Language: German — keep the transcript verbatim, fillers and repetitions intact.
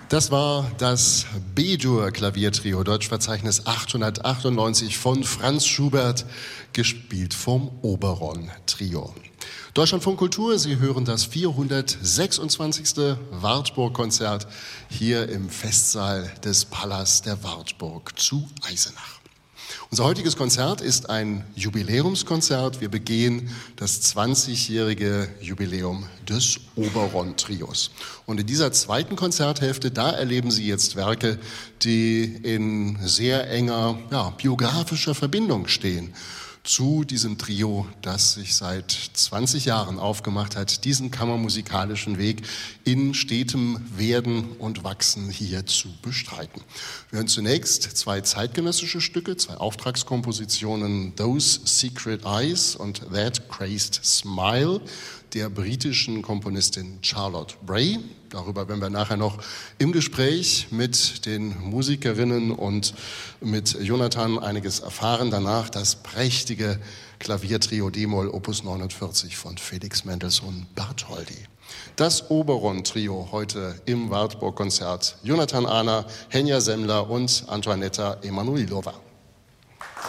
Das war das B-Dur-Klaviertrio, Deutschverzeichnis achthundertachtundneunzig von Franz Schubert, gespielt vom Oberon-Trio. Deutschlandfunk Kultur, Sie hören das vierhundertsechsundzwanzigste Wartburg-Konzert hier im Festsaal des Palast der Wartburg zu Eisenach. Unser heutiges Konzert ist ein Jubiläumskonzert. Wir begehen das zwanzigjährige Jubiläum des Oberon-Trios. Und in dieser zweiten Konzerthälfte, da erleben Sie jetzt Werke, die in sehr enger, ja, biografischer Verbindung stehen zu diesem Trio, das sich seit zwanzig Jahren aufgemacht hat, diesen kammermusikalischen Weg in stetem Werden und Wachsen hier zu bestreiten. Wir hören zunächst zwei zeitgenössische Stücke, zwei Auftragskompositionen, Those Secret Eyes und That Crazed Smile, der britischen Komponistin Charlotte Bray. Darüber werden wir nachher noch im Gespräch mit den Musikerinnen und mit Jonathan einiges erfahren. Danach das prächtige Klaviertrio D-Moll Opus neunundvierzig von Felix Mendelssohn Bartholdy. Das Oberon-Trio heute im Wartburg-Konzert. Jonathan Ahner, Henja Semmler und Antoanetta Emanuilova.